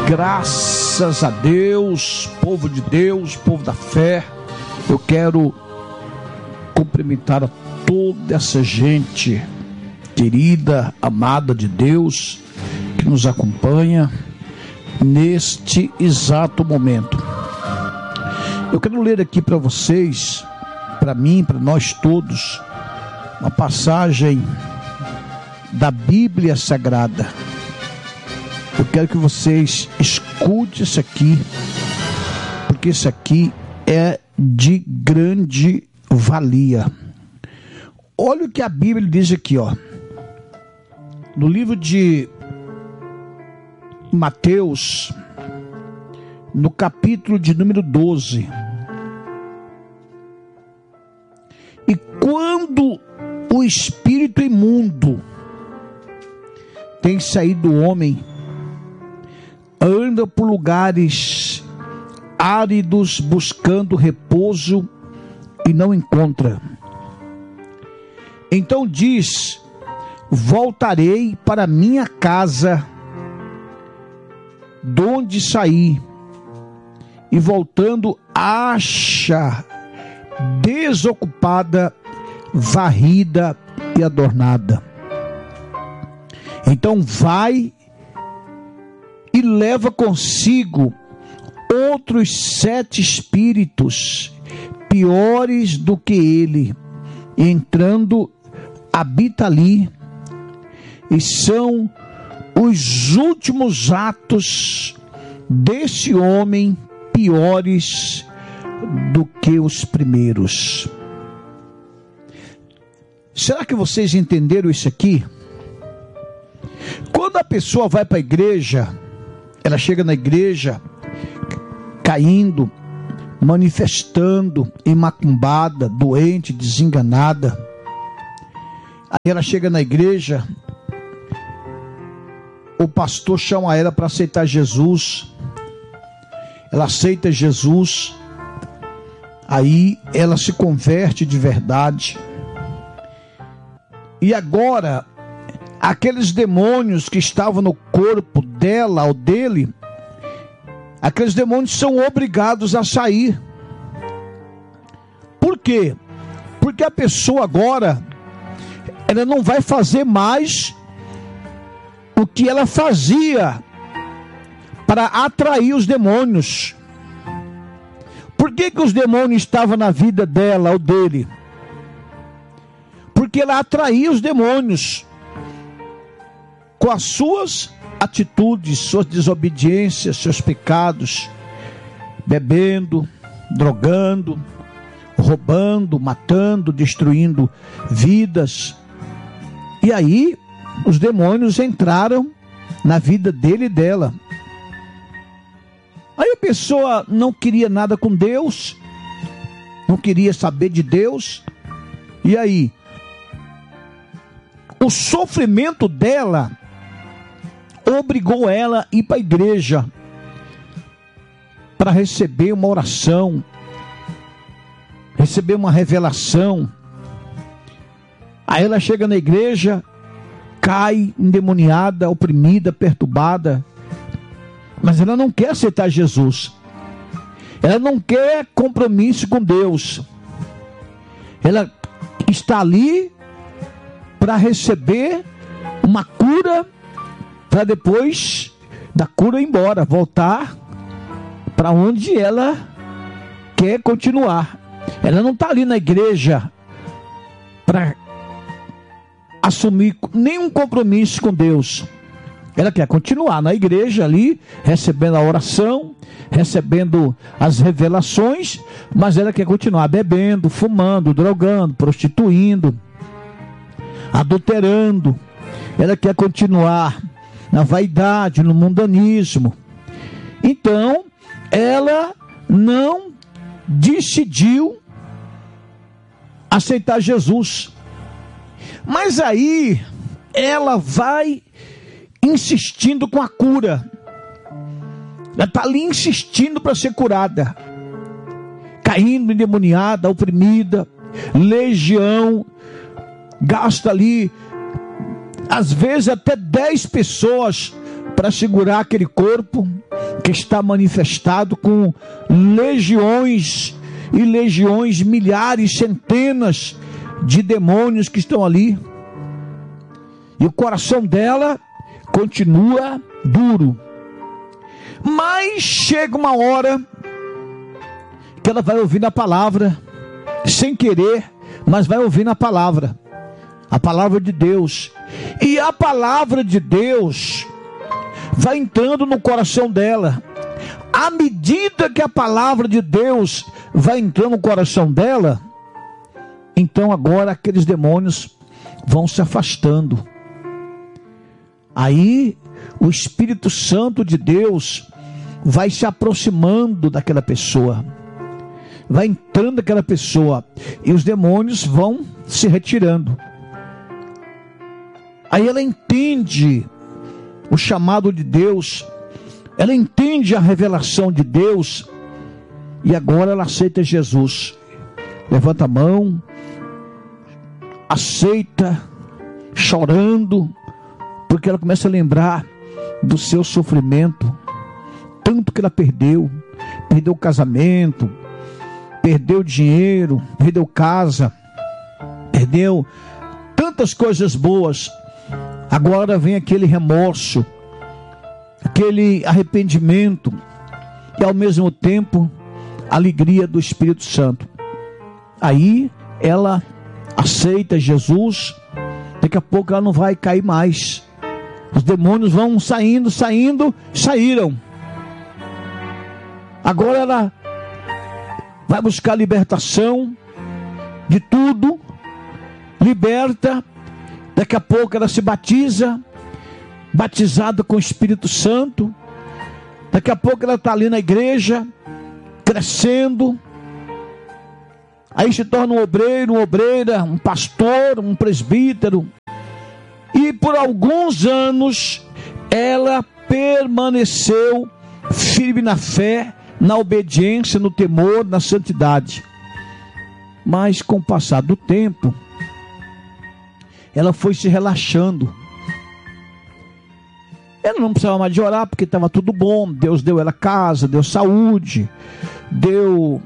Graças a Deus, povo de Deus, povo da fé. Eu quero cumprimentar a toda essa gente querida, amada de Deus, que nos acompanha neste exato momento. Eu quero ler aqui para vocês, para mim, para nós todos, uma passagem da Bíblia Sagrada. Eu quero que vocês escutem isso aqui, porque isso aqui é de grande valia. Olha o que a Bíblia diz aqui, ó. No livro de Mateus, no capítulo de número 12. E quando o espírito imundo tem saído do homem, anda por lugares áridos buscando repouso e não encontra. Então diz: voltarei para minha casa, de onde saí. E voltando, acha desocupada, varrida e adornada. Então vai e leva consigo outros 7 espíritos piores do que ele, e entrando habita ali. E são os últimos atos desse homem piores do que os primeiros. Será que vocês entenderam isso aqui? Quando a pessoa vai para a igreja, ela chega na igreja caindo, manifestando, macumbada, doente, desenganada. Aí ela chega na igreja, o pastor chama ela para aceitar Jesus. Ela aceita Jesus, aí ela se converte de verdade. E agora, aqueles demônios que estavam no corpo dela ou dele, aqueles demônios são obrigados a sair. Por quê? Porque a pessoa agora, ela não vai fazer mais o que ela fazia para atrair os demônios. Por que os demônios estavam na vida dela ou dele? Porque ela atraía os demônios com as suas atitudes, suas desobediências, seus pecados, bebendo, drogando, roubando, matando, destruindo vidas. E aí os demônios entraram na vida dele e dela. Aí a pessoa não queria nada com Deus, não queria saber de Deus. E aí, o sofrimento dela obrigou ela a ir para a igreja para receber uma oração, receber uma revelação. Aí ela chega na igreja, cai endemoniada, oprimida, perturbada, mas ela não quer aceitar Jesus. Ela não quer compromisso com Deus. Ela está ali para receber uma cura, para depois da cura ir embora, voltar para onde ela quer continuar. Ela não está ali na igreja para assumir nenhum compromisso com Deus. Ela quer continuar na igreja ali, recebendo a oração, recebendo as revelações, mas ela quer continuar bebendo, fumando, drogando, prostituindo, adulterando. Ela quer continuar na vaidade, no mundanismo. Então, ela não decidiu aceitar Jesus. Mas aí, ela vai insistindo com a cura. Ela está ali insistindo para ser curada, caindo endemoniada, oprimida, legião, gasta ali às vezes até 10 pessoas para segurar aquele corpo, que está manifestado com legiões e legiões, milhares, centenas de demônios que estão ali. E o coração dela continua duro. Mas chega uma hora que ela vai ouvir a palavra, sem querer, mas vai ouvir a palavra de Deus. E a palavra de Deus vai entrando no coração dela. À medida que a palavra de Deus vai entrando no coração dela, então agora aqueles demônios vão se afastando. Aí o Espírito Santo de Deus vai se aproximando daquela pessoa, vai entrando naquela pessoa, e os demônios vão se retirando. Aí ela entende o chamado de Deus, ela entende a revelação de Deus, e agora ela aceita Jesus. Levanta a mão, aceita, chorando, porque ela começa a lembrar do seu sofrimento, tanto que ela perdeu o casamento, perdeu dinheiro, perdeu casa, perdeu tantas coisas boas. Agora vem aquele remorso, aquele arrependimento e ao mesmo tempo a alegria do Espírito Santo. Aí ela aceita Jesus. Daqui a pouco ela não vai cair mais. Os demônios vão saíram. Agora ela vai buscar libertação de tudo, liberta. Daqui a pouco ela se batiza, batizada com o Espírito Santo. Daqui a pouco ela está ali na igreja, crescendo. Aí se torna um obreiro, uma obreira, um pastor, um presbítero. E por alguns anos ela permaneceu firme na fé, na obediência, no temor, na santidade. Mas com o passar do tempo, ela foi se relaxando. Ela não precisava mais de orar, porque estava tudo bom. Deus deu ela casa, deu saúde, deu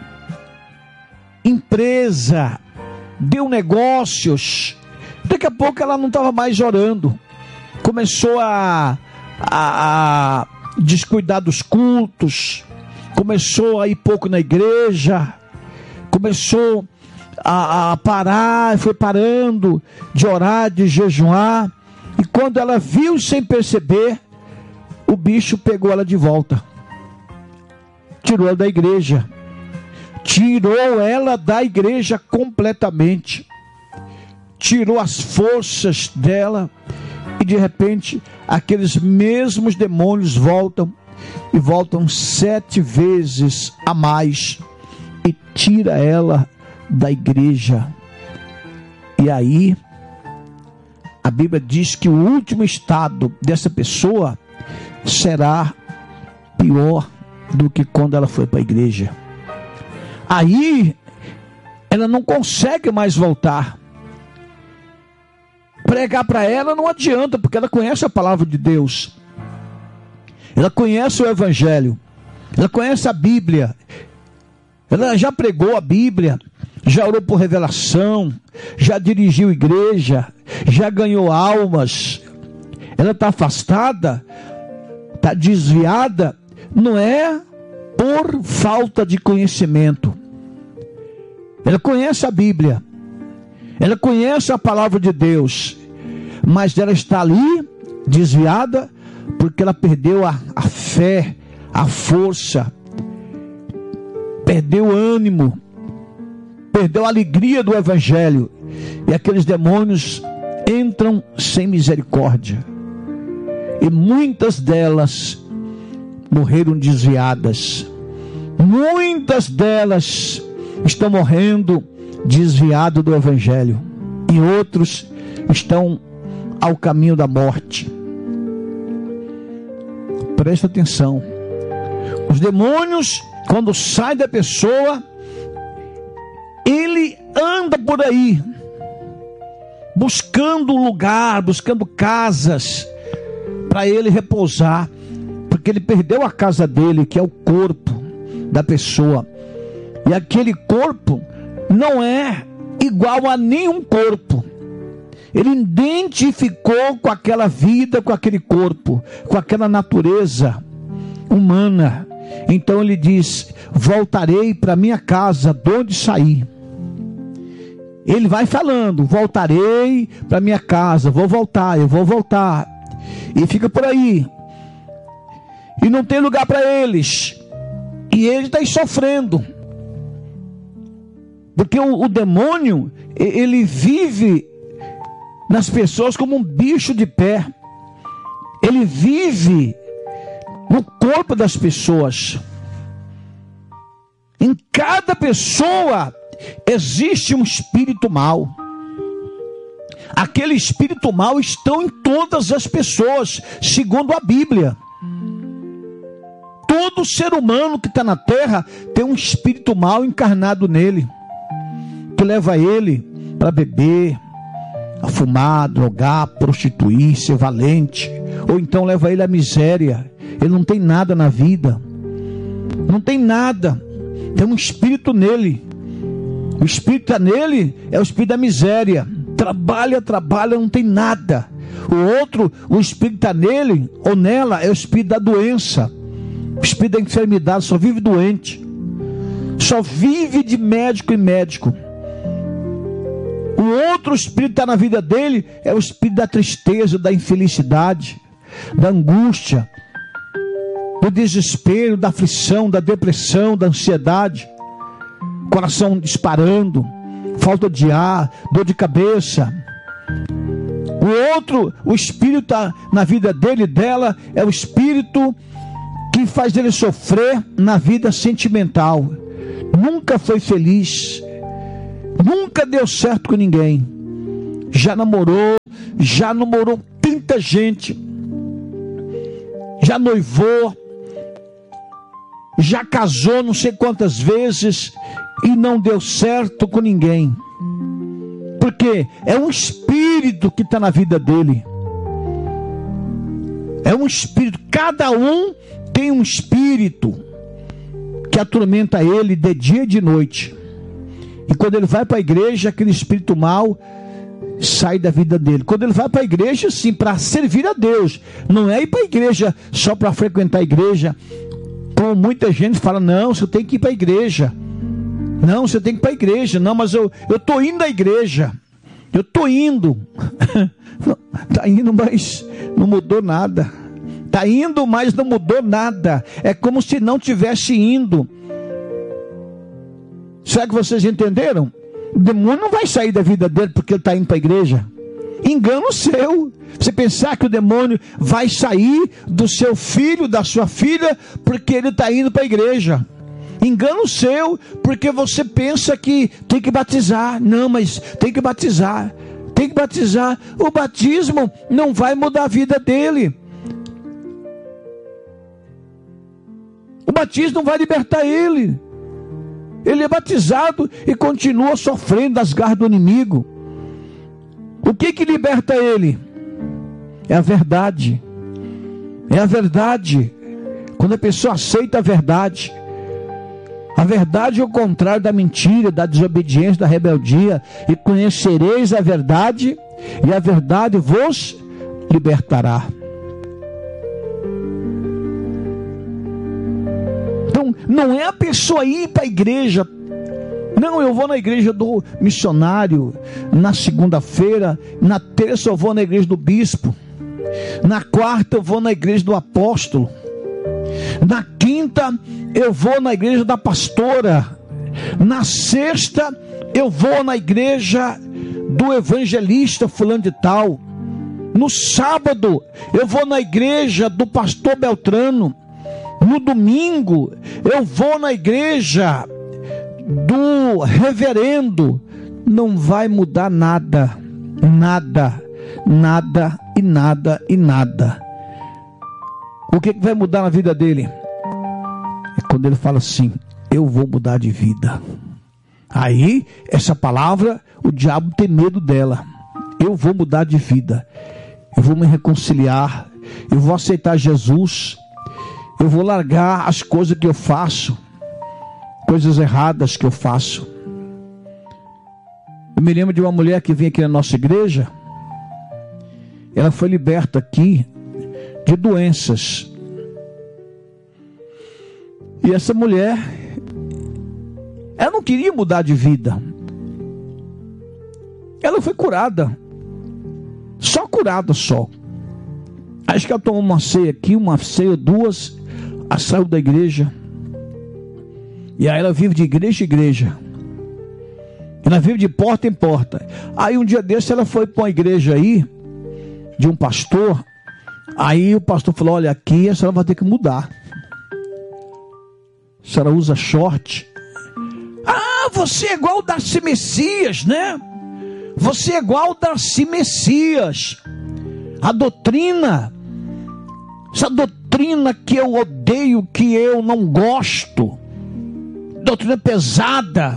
empresa, deu negócios. Daqui a pouco ela não estava mais orando. Começou a descuidar dos cultos, começou a ir pouco na igreja, começou a parar, foi parando de orar, de jejuar. E quando ela viu sem perceber, o bicho pegou ela de volta, tirou ela da igreja, completamente, tirou as forças dela. E de repente aqueles mesmos demônios voltam 7 vezes a mais e tira ela da igreja. E aí a Bíblia diz que o último estado dessa pessoa será pior do que quando ela foi para a igreja. Aí ela não consegue mais voltar. Pregar para ela não adianta, porque ela conhece a palavra de Deus, ela conhece o Evangelho, ela conhece a Bíblia, ela já pregou a Bíblia, já orou por revelação, já dirigiu igreja, já ganhou almas. Ela está afastada, está desviada, não é por falta de conhecimento. Ela conhece a Bíblia, ela conhece a palavra de Deus, mas ela está ali desviada porque ela perdeu a fé, a força, perdeu o ânimo, perdeu a alegria do Evangelho. E aqueles demônios entram sem misericórdia, e muitas delas morreram desviadas. Muitas delas estão morrendo desviado do Evangelho, e outros estão ao caminho da morte. Presta atenção. Os demônios, quando saem da pessoa, ele anda por aí buscando lugar, buscando casas para ele repousar, porque porque ele perdeu a casa dele, que é o corpo da pessoa. E aquele corpo não é igual a nenhum corpo. Ele identificou com aquela vida, com aquele corpo, com aquela natureza humana. Então ele diz: voltarei para minha casa, de onde saí. Ele vai falando: voltarei para minha casa, vou voltar, eu vou voltar. E fica por aí. E não tem lugar para eles. E ele está aí sofrendo. Porque o demônio, ele vive nas pessoas como um bicho de pé. Ele vive no corpo das pessoas. Em cada pessoa existe um espírito mau. Aquele espírito mau está em todas as pessoas, segundo a Bíblia. Todo ser humano que está na terra tem um espírito mau encarnado nele, que leva ele para beber, a fumar, drogar, prostituir, ser valente, ou então leva ele à miséria. Ele não tem nada na vida, não tem nada, tem um espírito nele. O espírito está nele, é o espírito da miséria. Trabalha, não tem nada. O outro, o espírito está nele ou nela, é o espírito da doença, o espírito da enfermidade, só vive doente, só vive de médico em médico. O outro espírito que está na vida dele é o espírito da tristeza, da infelicidade, da angústia, do desespero, da aflição, da depressão, da ansiedade, coração disparando, falta de ar, dor de cabeça. O outro, o espírito tá na vida dele, dela, é o espírito que faz ele sofrer na vida sentimental. Nunca foi feliz, nunca deu certo com ninguém. Já namorou tanta gente, já noivou, já casou não sei quantas vezes e não deu certo com ninguém. Porque é um espírito que está na vida dele. É um espírito. Cada um tem um espírito que atormenta ele de dia e de noite. E quando ele vai para a igreja, aquele espírito mau sai da vida dele. Quando ele vai para a igreja, sim, para servir a Deus. Não é ir para a igreja só para frequentar a igreja. Como muita gente fala: não, você tem que ir para a igreja. Não, você tem que ir para a igreja. Não, mas eu estou indo à igreja. Eu estou indo. Está indo, mas não mudou nada. Está indo, mas não mudou nada. É como se não tivesse indo. Será que vocês entenderam? O demônio não vai sair da vida dele porque ele está indo para a igreja. Engano seu. Você pensar que o demônio vai sair do seu filho, da sua filha, porque ele está indo para a igreja. Engano seu, porque você pensa que tem que batizar. Não, mas tem que batizar. Tem que batizar. O batismo não vai mudar a vida dele. O batismo não vai libertar ele. Ele é batizado e continua sofrendo das garras do inimigo. O que liberta ele? É a verdade. É a verdade. Quando a pessoa aceita a verdade é o contrário da mentira, da desobediência, da rebeldia. E conhecereis a verdade, e a verdade vos libertará. Então, não é a pessoa ir para a igreja. Não, eu vou na igreja do missionário na segunda-feira, na terça eu vou na igreja do bispo, na quarta eu vou na igreja do apóstolo, na quinta eu vou na igreja da pastora, na sexta eu vou na igreja do evangelista fulano de tal, no sábado eu vou na igreja do pastor Beltrano, no domingo eu vou na igreja do reverendo. Não vai mudar nada, nada, nada e nada e nada. O que vai mudar na vida dele? É quando ele fala assim: eu vou mudar de vida. Aí, essa palavra, o diabo tem medo dela. Eu vou mudar de vida. Eu vou me reconciliar. Eu vou aceitar Jesus. Eu vou largar as coisas que eu faço, coisas erradas que eu faço. Eu me lembro de uma mulher que vinha aqui na nossa igreja. Ela foi liberta aqui de doenças. E essa mulher, ela não queria mudar de vida. Ela foi curada. Só curada só. Acho que ela tomou uma ceia aqui, uma ceia, duas. Ela saiu da igreja. E aí ela vive de igreja em igreja. Ela vive de porta em porta. Aí um dia desse ela foi para uma igreja aí, de um pastor. Aí o pastor falou: olha, aqui a senhora vai ter que mudar. A senhora usa short. Ah, você é igual o Darcy Messias, né? Você é igual o Darcy Messias. A doutrina, essa doutrina que eu odeio, que eu não gosto, doutrina pesada.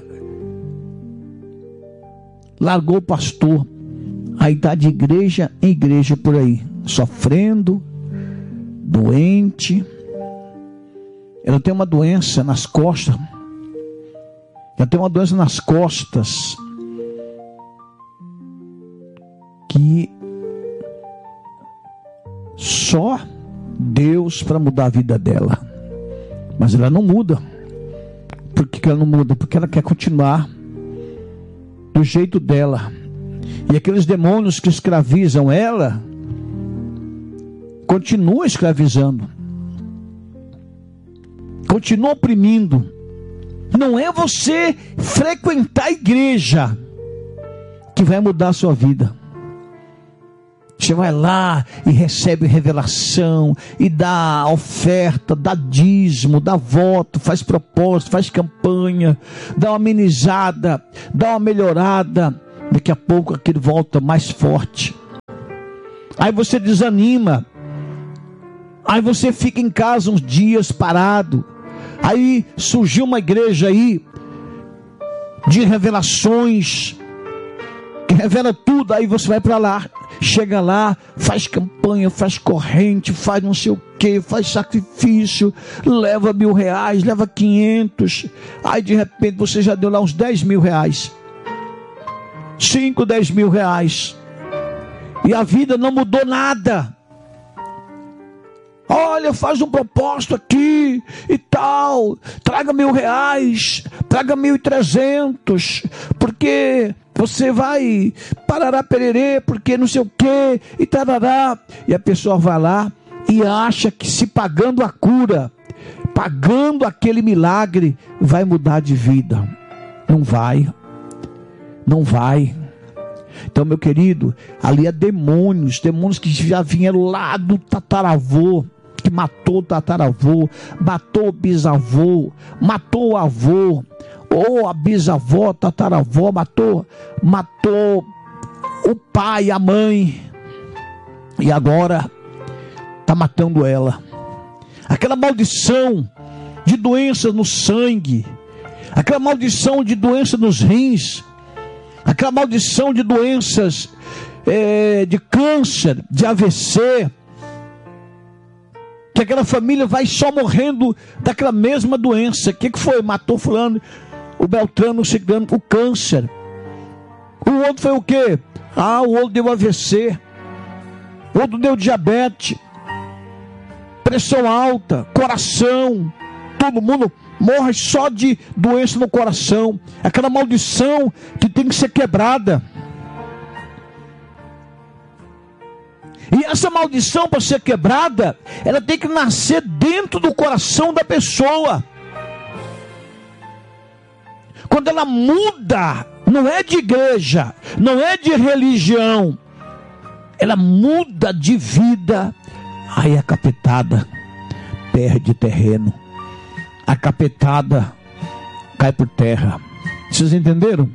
Largou o pastor. Aí está de igreja em igreja por aí, sofrendo, doente. Ela tem uma doença nas costas. Ela tem uma doença nas costas que só Deus para mudar a vida dela. Mas ela não muda. Por que ela não muda? Porque ela quer continuar do jeito dela. E aqueles demônios que escravizam ela continuam escravizando, continuam oprimindo. Não é você frequentar a igreja que vai mudar a sua vida. Você vai lá e recebe revelação, e dá oferta, dá dízimo, dá voto, faz propósito, faz campanha, dá uma amenizada, dá uma melhorada. Daqui a pouco aquilo volta mais forte. Aí você desanima. Aí você fica em casa uns dias parado. Aí surgiu uma igreja aí de revelações, que revela tudo. Aí você vai para lá, chega lá, faz campanha, faz corrente, faz não sei o que, faz sacrifício, leva R$1.000, leva 500. Aí de repente você já deu lá uns R$10.000, 5, 10 mil reais, e a vida não mudou nada. Olha, faz um propósito aqui e tal, traga R$1.000, traga 1.300, porque você vai parará pererê, porque não sei o que, e tarará. E a pessoa vai lá e acha que se pagando a cura, pagando aquele milagre, vai mudar de vida. Não vai. Não vai. Então, meu querido, ali é demônios que já vieram lá do tataravô, que matou o tataravô, matou o bisavô, matou o avô, ou a bisavó, tataravó, matou o pai, a mãe, e agora está matando ela. Aquela maldição de doenças no sangue, aquela maldição de doença nos rins, aquela maldição de doenças de câncer, de AVC, que aquela família vai só morrendo daquela mesma doença. O que foi? Matou fulano, o Beltrano, o cigano, o câncer. O outro foi o quê? O outro deu AVC, o outro deu diabetes, pressão alta, coração. Todo mundo morre só de doença no coração. Aquela maldição que tem que ser quebrada. E essa maldição, para ser quebrada, ela tem que nascer dentro do coração da pessoa. Quando ela muda, não é de igreja, não é de religião, ela muda de vida, aí a capetada perde terreno, a capetada cai por terra. Vocês entenderam?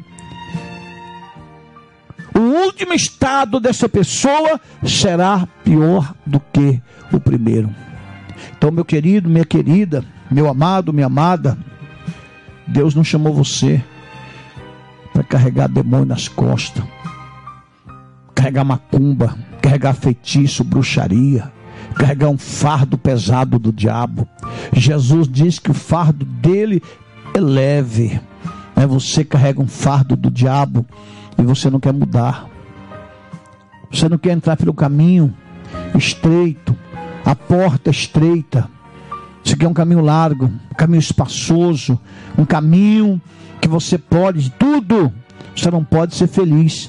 O último estado dessa pessoa será pior do que o primeiro. Então, meu querido, minha querida, meu amado, minha amada, Deus não chamou você para carregar demônio nas costas, carregar macumba, carregar feitiço, bruxaria, carregar um fardo pesado do diabo. Jesus diz que o fardo dele é leve. Você carrega um fardo do diabo e você não quer mudar. Você não quer entrar pelo caminho estreito, a porta estreita. Você quer um caminho largo, um caminho espaçoso, um caminho que você pode tudo. Você não pode ser feliz,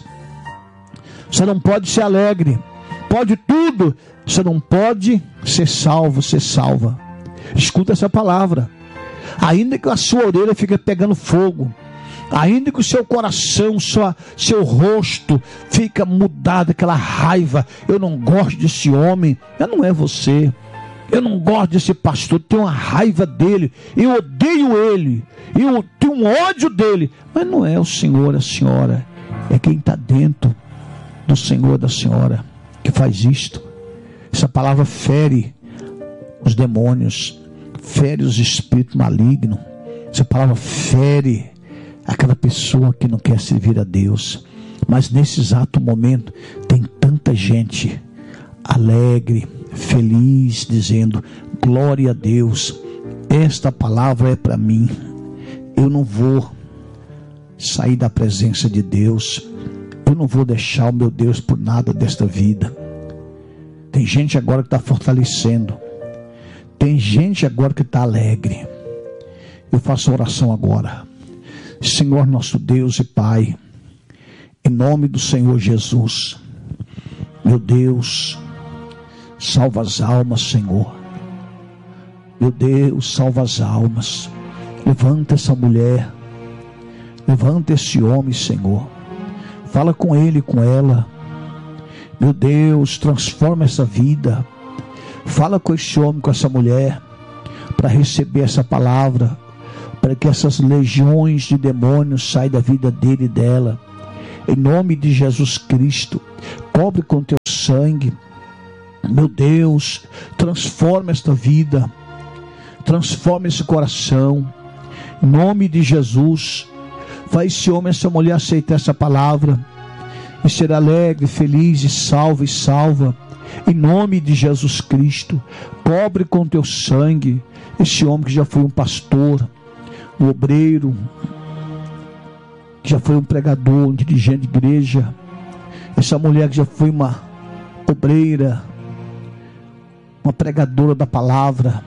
você não pode ser alegre, pode tudo, você não pode ser salvo, ser salva. Escuta essa palavra. Ainda que a sua orelha fique pegando fogo, ainda que o seu coração, seu rosto fica mudado, aquela raiva, eu não gosto desse homem, não é você. Eu não gosto desse pastor, tenho uma raiva dele, eu odeio ele, eu tenho um ódio dele. Mas não é o senhor, a senhora, é quem está dentro do senhor, da senhora, que faz isto. Essa palavra fere os demônios, fere os espíritos malignos. Essa palavra fere aquela pessoa que não quer servir a Deus. Mas nesse exato momento tem tanta gente alegre, feliz, dizendo: glória a Deus, esta palavra é para mim. Eu não vou sair da presença de Deus, eu não vou deixar o meu Deus por nada desta vida. Tem gente agora que está fortalecendo, tem gente agora que está alegre. Eu faço a oração agora. Senhor nosso Deus e Pai, em nome do Senhor Jesus, meu Deus, salva as almas, Senhor. Meu Deus, salva as almas. Levanta essa mulher, levanta esse homem, Senhor. Fala com ele, com ela. Meu Deus, transforma essa vida. Fala com esse homem, com essa mulher, para receber essa palavra, para que essas legiões de demônios saiam da vida dele e dela. Em nome de Jesus Cristo, cobre com teu sangue. Meu Deus, transforma esta vida, transforma esse coração, em nome de Jesus. Faz esse homem, essa mulher aceitar essa palavra e ser alegre, feliz e salva, em nome de Jesus Cristo. Cobre com teu sangue esse homem que já foi um pastor, um obreiro, que já foi um pregador, um dirigente de igreja, essa mulher que já foi uma obreira, uma pregadora da palavra.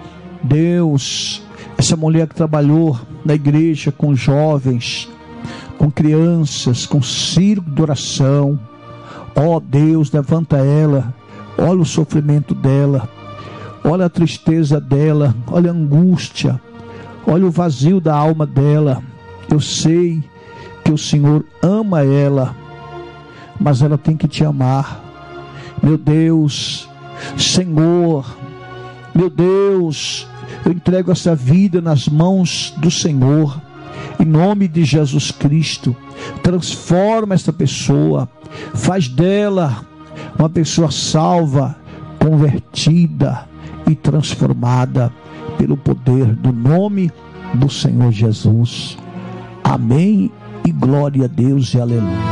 Deus, essa mulher que trabalhou na igreja com jovens, com crianças, com círculo de oração. Ó Deus, levanta ela, olha o sofrimento dela, olha a tristeza dela, olha a angústia, olha o vazio da alma dela. Eu sei que o Senhor ama ela, mas ela tem que te amar. Meu Deus, Senhor, meu Deus, eu entrego essa vida nas mãos do Senhor, em nome de Jesus Cristo. Transforma esta pessoa, faz dela uma pessoa salva, convertida e transformada pelo poder do nome do Senhor Jesus. Amém e glória a Deus e aleluia.